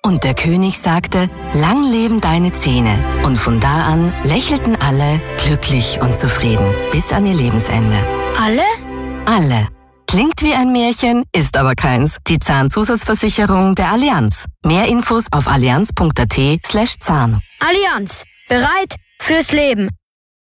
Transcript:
Und der König sagte, lang leben deine Zähne. Und von da an lächelten alle glücklich und zufrieden bis an ihr Lebensende. Alle? Alle. Klingt wie ein Märchen, ist aber keins. Die Zahnzusatzversicherung der Allianz. Mehr Infos auf allianz.at/Zahn. Allianz. Bereit fürs Leben.